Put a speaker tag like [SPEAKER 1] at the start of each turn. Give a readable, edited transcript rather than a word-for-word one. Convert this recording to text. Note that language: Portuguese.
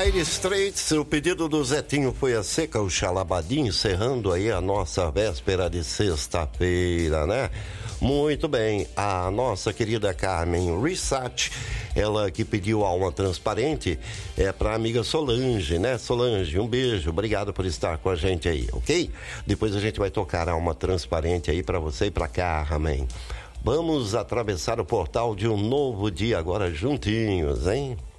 [SPEAKER 1] Dire Straits, o pedido do Zetinho foi a seca, o Xalabadinho, encerrando aí a nossa véspera de sexta-feira, né? Muito bem, a nossa querida Carmen Rissati, ela que pediu Alma Transparente, é pra amiga Solange, né? Solange, um beijo, obrigado por estar com a gente aí, ok? Depois a gente vai tocar Alma Transparente aí pra você e pra Carmen. Vamos atravessar o portal de um novo dia agora juntinhos, hein?